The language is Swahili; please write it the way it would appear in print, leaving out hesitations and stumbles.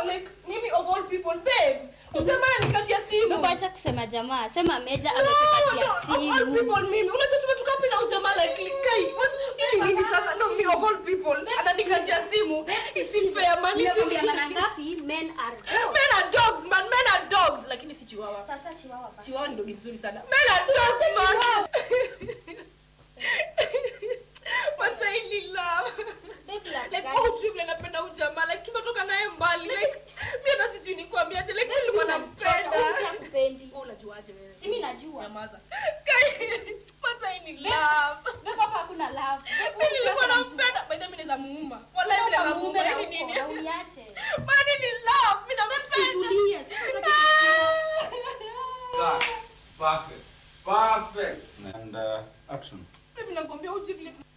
like mimi of all people babe. Jamaa nikatia simu. Baba acha kusema jamaa, sema Meja ametupatia simu. Of all people mimi. Unachotuma tukapi na jamaa like kai. Nini sasa? No, me of all people. Ananikatia simu. Isi fair man. Niambia mara ngapi men are dogs man, men are dogs. Lakini si chihuahua. Tafuta chihuahua basi. Chihuahua ni dogi mzuri sana. Men are dogs man. Masa hili love. Like oh chumle napenda ujamaa like tumetoka naye mbali like mimi hata sijui nikwambia aje like nilikuwa nampenda. Unampendi. Unajuaje wewe? Mimi najua. Nyamaza. Masa hili love. Wewe hapa hakuna love. Mimi nilikuwa nampenda. By the way naweza muuma. Wallahi mimi naweza muuma nini? Uniache. Mani ni love. Mimi nampenda. Situlie. Perfect. And action. Mimi nakwambia ujibu